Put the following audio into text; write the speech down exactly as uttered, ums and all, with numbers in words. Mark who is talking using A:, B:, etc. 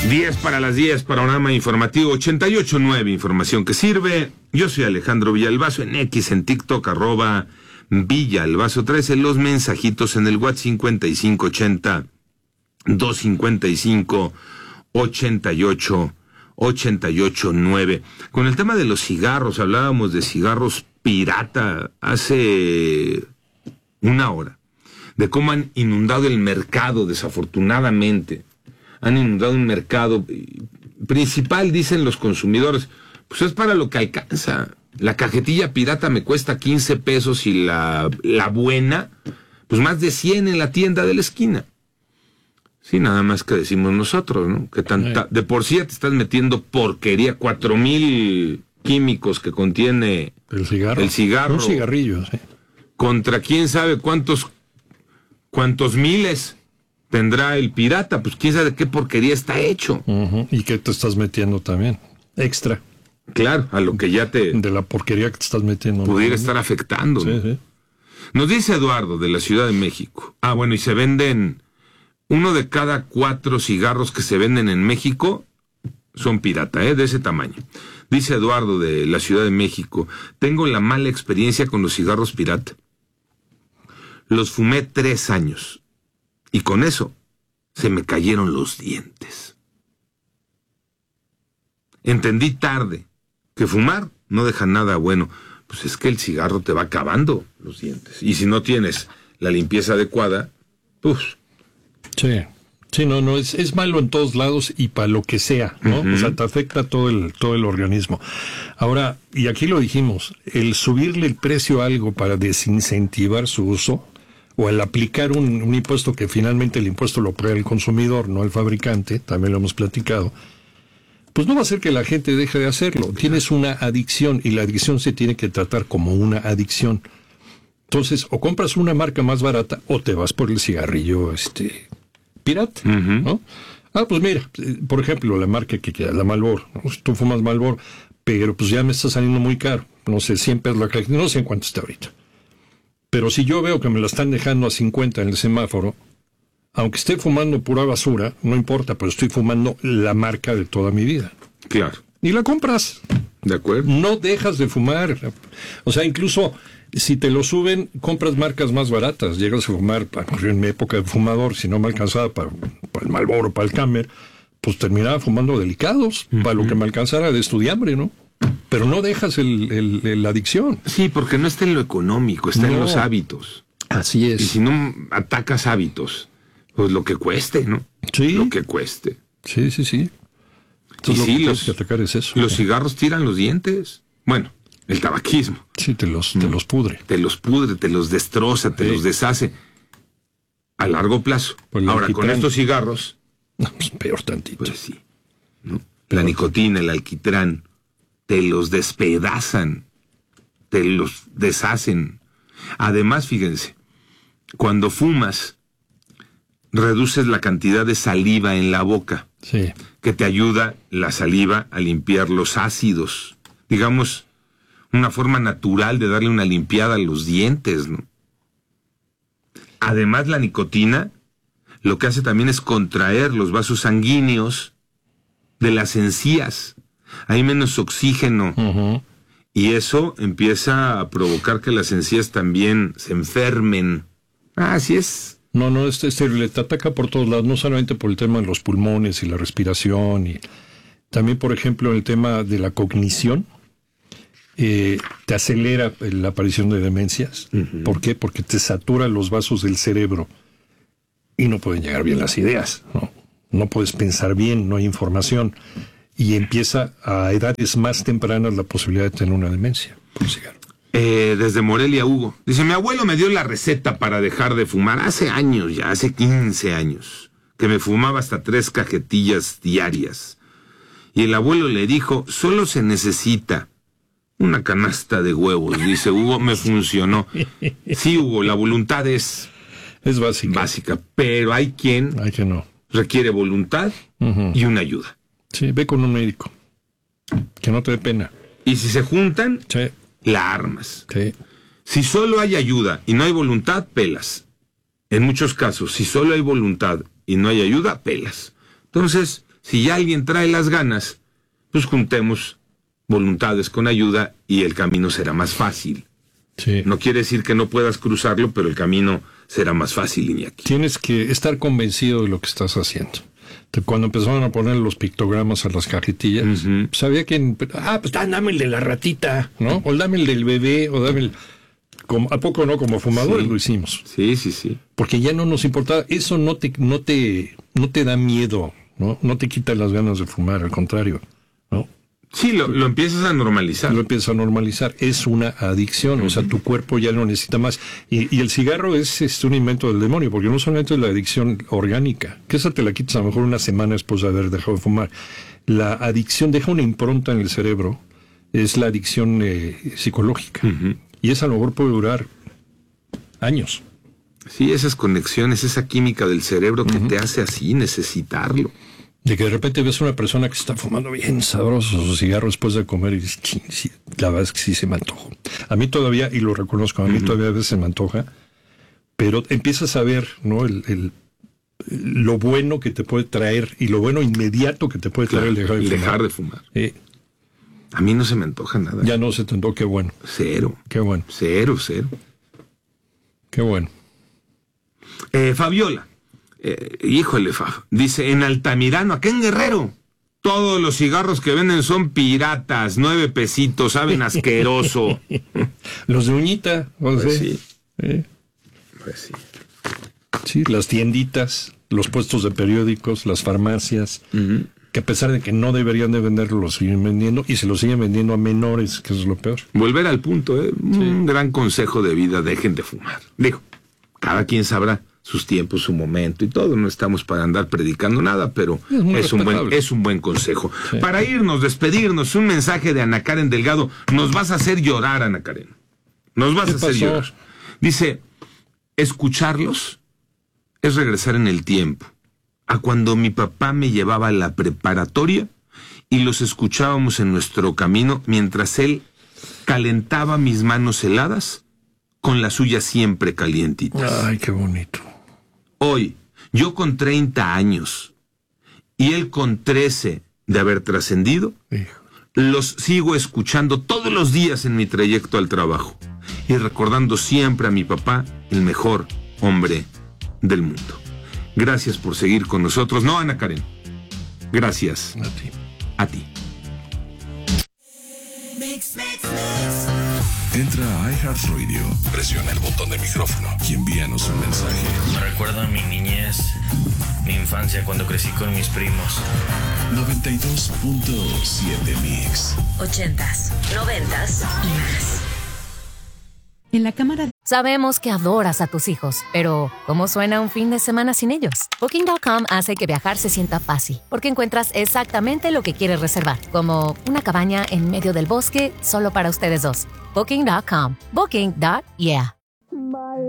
A: diez para las diez, panorama informativo ochenta y ocho punto nueve, información que sirve. Yo soy Alejandro Villalbazo, en X, en TikTok, arroba Villalbazo trece, los mensajitos en el WhatsApp cincuenta y cinco ochenta, doscientos cincuenta y cinco, ochenta y ocho, ochenta y ocho nueve. Con el tema de los cigarros, hablábamos de cigarros pirata hace una hora, de cómo han inundado el mercado, desafortunadamente. Han inundado un mercado principal, dicen los consumidores, pues es para lo que alcanza. La cajetilla pirata me cuesta quince pesos y la, la buena, pues más de cien en la tienda de la esquina. Sí, nada más que decimos nosotros, ¿no? Que tanta, de por sí te estás metiendo porquería, cuatro mil químicos que contiene
B: el cigarro.
A: El cigarro.
B: Un cigarrillo, sí.
A: Contra quién sabe cuántos, cuántos miles tendrá el pirata, pues quién sabe de qué porquería está hecho.
B: Uh-huh. ¿Y qué te estás metiendo también? Extra.
A: Claro, a lo que ya te...
B: De la porquería que te estás metiendo.
A: Pudiera
B: ¿no?
A: estar afectando.
B: Sí,
A: ¿no?
B: sí.
A: Nos dice Eduardo, de la Ciudad de México. Ah, bueno, y se venden... Uno de cada cuatro cigarros que se venden en México son pirata, ¿eh? De ese tamaño. Dice Eduardo, de la Ciudad de México. Tengo la mala experiencia con los cigarros pirata. Los fumé tres años. Y con eso se me cayeron los dientes. Entendí tarde que fumar no deja nada bueno. Pues es que el cigarro te va acabando los dientes. Y si no tienes la limpieza adecuada, pues...
B: Sí, sí, no, no, es, es malo en todos lados y para lo que sea, ¿no? Uh-huh. O sea, te afecta todo el, todo el organismo. Ahora, y aquí lo dijimos, el subirle el precio a algo para desincentivar su uso, o al aplicar un, un impuesto que finalmente el impuesto lo paga el consumidor, no el fabricante, también lo hemos platicado, pues no va a hacer que la gente deje de hacerlo. Tienes una adicción y la adicción se tiene que tratar como una adicción. Entonces, o compras una marca más barata o te vas por el cigarrillo este pirata, uh-huh. ¿no? Ah, pues mira, por ejemplo, la marca que queda, la Marlboro, ¿no? Tú fumas Marlboro, pero pues ya me está saliendo muy caro. No sé, cien pesos la caja, no sé en cuánto está ahorita. Pero si yo veo que me la están dejando a cincuenta en el semáforo, aunque esté fumando pura basura, no importa, pero estoy fumando la marca de toda mi vida.
A: Claro.
B: Y la compras.
A: De acuerdo.
B: No dejas de fumar. O sea, incluso si te lo suben, compras marcas más baratas. Llegas a fumar, en mi época de fumador, si no me alcanzaba para, para el Marlboro, para el Camel, pues terminaba fumando delicados, uh-huh. para lo que me alcanzara de estudiambre, ¿no? Pero no dejas el, el, el, la adicción.
A: Sí, porque no está en lo económico, está no. en los hábitos.
B: Así es.
A: Y si no atacas hábitos, pues lo que cueste, ¿no?
B: Sí.
A: Lo que cueste.
B: Sí, sí, sí. Entonces,
A: y
B: lo
A: sí,
B: que
A: los,
B: que atacar es eso.
A: Los cigarros tiran los dientes. Bueno, el tabaquismo.
B: Sí, te los, te los pudre.
A: Te los pudre, te los destroza, te sí. los deshace. A largo plazo. Pues ahora, alquitrán. Con estos cigarros...
B: No, pues peor tantito.
A: Pues sí. ¿no? La nicotina, el alquitrán, te los despedazan, te los deshacen. Además, fíjense, cuando fumas, reduces la cantidad de saliva en la boca.
B: Sí.
A: Que te ayuda la saliva a limpiar los ácidos. Digamos, una forma natural de darle una limpiada a los dientes, ¿no? Además, la nicotina lo que hace también es contraer los vasos sanguíneos de las encías. Hay menos oxígeno.
B: Uh-huh.
A: Y eso empieza a provocar que las encías también se enfermen. Ah, así es.
B: No, no, este, este le te ataca por todos lados, no solamente por el tema de los pulmones y la respiración, y también, por ejemplo, el tema de la cognición. Eh, te acelera la aparición de demencias. Uh-huh. ¿Por qué? Porque te satura los vasos del cerebro y no pueden llegar bien las ideas, ¿no? No puedes pensar bien, no hay información. Y empieza a edades más tempranas la posibilidad de tener una demencia por cigarro.
A: Eh, desde Morelia, Hugo. Dice, mi abuelo me dio la receta para dejar de fumar hace años ya, hace quince años, que me fumaba hasta tres cajetillas diarias. Y el abuelo le dijo, solo se necesita una canasta de huevos. Dice, Hugo, me funcionó. Sí, Hugo, la voluntad es...
B: Es básica.
A: Básica, pero hay quien...
B: Hay que no.
A: Requiere voluntad uh-huh. y una ayuda.
B: Sí, ve con un médico. Que no te dé pena.
A: Y si se juntan,
B: sí.
A: la armas.
B: Sí.
A: Si solo hay ayuda y no hay voluntad, pelas. En muchos casos, si solo hay voluntad y no hay ayuda, pelas. Entonces, si ya alguien trae las ganas, pues juntemos voluntades con ayuda y el camino será más fácil.
B: Sí.
A: No quiere decir que no puedas cruzarlo, pero el camino será más fácil, Iñaki.
B: Tienes que estar convencido de lo que estás haciendo. Cuando empezaron a poner los pictogramas a las cajetillas, uh-huh. sabía que, ah, pues dame el de la ratita, ¿no? O dame el del bebé, o dame el... Como, ¿a poco no? Como fumadores
A: sí.
B: lo hicimos.
A: Sí, sí, sí.
B: Porque ya no nos importaba. Eso no te, no te, no te da miedo, ¿no? No te quita las ganas de fumar, al contrario, ¿no?
A: Sí, lo, lo empiezas a normalizar.
B: Lo empiezas a normalizar. Es una adicción, uh-huh. o sea, tu cuerpo ya no necesita más. Y, y el cigarro es, es un invento del demonio, porque no solamente es la adicción orgánica, que esa te la quitas a lo mejor una semana después de haber dejado de fumar. La adicción deja una impronta en el cerebro, es la adicción eh, psicológica. Uh-huh. Y esa a lo mejor puede durar años.
A: Sí, esas conexiones, esa química del cerebro que uh-huh. te hace así necesitarlo.
B: De que de repente ves a una persona que está fumando bien sabroso su cigarro después de comer y dices, ching, sí, la verdad es que sí se me antoja. A mí todavía, y lo reconozco, a mí uh-huh. todavía a veces se me antoja, pero empiezas a ver, ¿no? El, el, lo bueno que te puede traer y lo bueno inmediato que te puede traer
A: claro,
B: el dejar de
A: el
B: fumar.
A: Dejar de fumar.
B: Eh,
A: a mí no se me antoja nada.
B: Ya no se te antoja, qué bueno.
A: Cero.
B: Qué bueno.
A: Cero, cero.
B: Qué bueno.
A: Eh, Fabiola. Eh, híjole, Fab, dice, en Altamirano, acá en Guerrero, todos los cigarros que venden son piratas, nueve pesitos, saben asqueroso.
B: Los de uñita, o
A: pues
B: sea,
A: sí.
B: ¿eh?
A: Pues sí.
B: Sí, las tienditas, los puestos de periódicos, las farmacias, uh-huh. que a pesar de que no deberían de venderlo, lo siguen vendiendo y se lo siguen vendiendo a menores, que es lo peor.
A: Volver al punto, ¿eh? Sí. Un gran consejo de vida, dejen de fumar. Digo, cada quien sabrá sus tiempos, su momento y todo. No estamos para andar predicando nada, pero es, es un buen es un buen consejo. Sí. Para irnos, despedirnos, un mensaje de Ana Karen Delgado. Nos vas a hacer llorar, Ana Karen. Nos vas a hacer pasó? llorar. Dice, escucharlos es regresar en el tiempo, a cuando mi papá me llevaba a la preparatoria y los escuchábamos en nuestro camino mientras él calentaba mis manos heladas con las suyas siempre calientitas.
B: Ay, qué bonito.
A: Hoy, yo con treinta años y él con trece de haber trascendido, los sigo escuchando todos los días en mi trayecto al trabajo y recordando siempre a mi papá, el mejor hombre del mundo. Gracias por seguir con nosotros. No, Ana Karen. Gracias.
B: A ti.
A: A ti.
C: Entra a iHeartRadio, presiona el botón de micrófono y envíanos un mensaje.
D: Me recuerda a mi niñez, mi infancia cuando crecí con mis primos.
C: noventa y dos punto siete Mix.
E: Ochentas, noventas y más.
F: En la cámara.
E: Sabemos que adoras a tus hijos, pero ¿cómo suena un fin de semana sin ellos? Booking punto com hace que viajar se sienta fácil, porque encuentras exactamente lo que quieres reservar, como una cabaña en medio del bosque solo para ustedes dos. Booking punto com. Booking. Yeah.